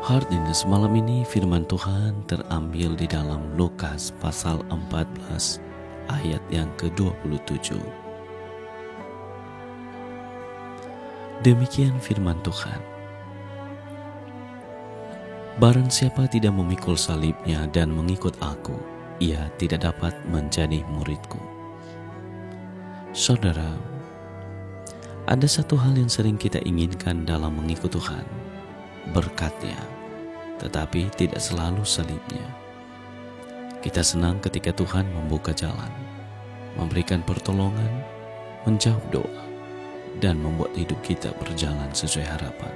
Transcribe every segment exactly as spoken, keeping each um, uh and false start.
Hardiness malam ini firman Tuhan terambil di dalam Lukas pasal empat belas ayat yang ke dua puluh tujuh. Demikian firman Tuhan. Barang siapa tidak memikul salibnya dan mengikut aku, ia tidak dapat menjadi muridku. Saudara, ada satu hal yang sering kita inginkan dalam mengikut Tuhan, berkatnya, tetapi tidak selalu salibnya. Kita senang ketika Tuhan membuka jalan, memberikan pertolongan, menjawab doa, dan membuat hidup kita berjalan sesuai harapan.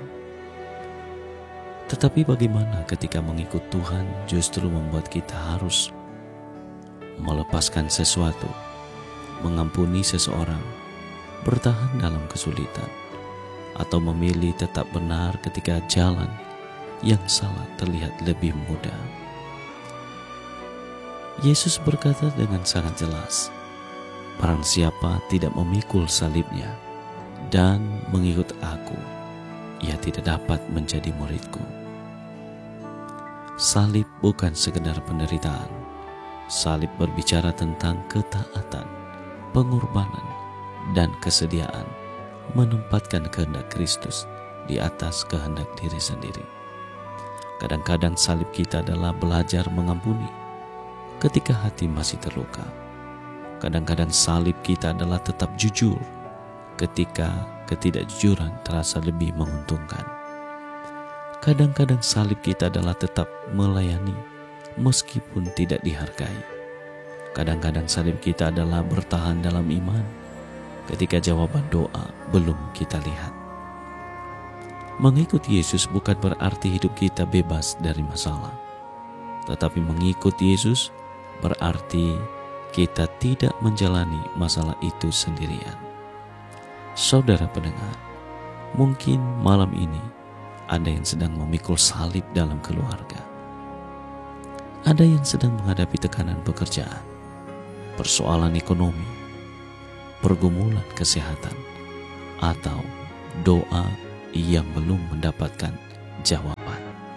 Tetapi bagaimana ketika mengikut Tuhan justru membuat kita harus melepaskan sesuatu, mengampuni seseorang, bertahan dalam kesulitan, atau memilih tetap benar ketika jalan yang salah terlihat lebih mudah? Yesus berkata dengan sangat jelas, barang siapa tidak memikul salibnya dan mengikut aku, ia tidak dapat menjadi muridku. Salib bukan sekedar penderitaan. Salib berbicara tentang ketaatan, pengorbanan, dan kesediaan menempatkan kehendak Kristus di atas kehendak diri sendiri. Kadang-kadang salib kita adalah belajar mengampuni ketika hati masih terluka. Kadang-kadang salib kita adalah tetap jujur ketika ketidakjujuran terasa lebih menguntungkan. Kadang-kadang salib kita adalah tetap melayani meskipun tidak dihargai. Kadang-kadang salib kita adalah bertahan dalam iman ketika jawaban doa belum kita lihat. Mengikut Yesus bukan berarti hidup kita bebas dari masalah. Tetapi mengikut Yesus berarti kita tidak menjalani masalah itu sendirian. Saudara pendengar, mungkin malam ini ada yang sedang memikul salib dalam keluarga. Ada yang sedang menghadapi tekanan pekerjaan, persoalan ekonomi, pergumulan kesehatan, atau doa yang belum mendapatkan jawaban.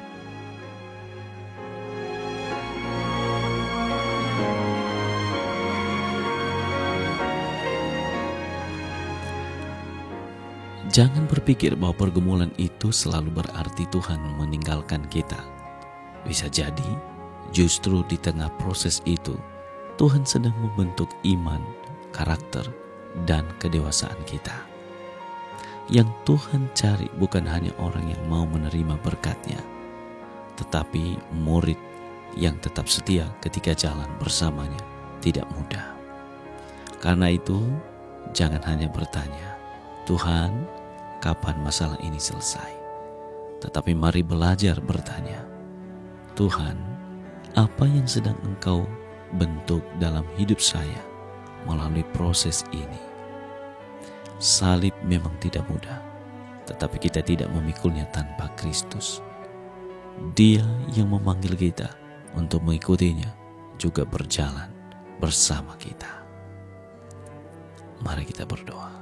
Jangan berpikir bahwa pergumulan itu selalu berarti Tuhan meninggalkan kita. Bisa jadi justru di tengah proses itu Tuhan sedang membentuk iman, karakter, dan kedewasaan kita. Yang Tuhan cari bukan hanya orang yang mau menerima berkat-Nya, tetapi murid yang tetap setia ketika jalan bersamanya tidak mudah. Karena itu, jangan hanya bertanya, Tuhan, kapan masalah ini selesai? Tetapi mari belajar bertanya, Tuhan, apa yang sedang Engkau bentuk dalam hidup saya melalui proses ini? Salib memang tidak mudah, tetapi kita tidak memikulnya tanpa Kristus. Dia yang memanggil kita untuk mengikutinya juga berjalan bersama kita. Mari kita berdoa.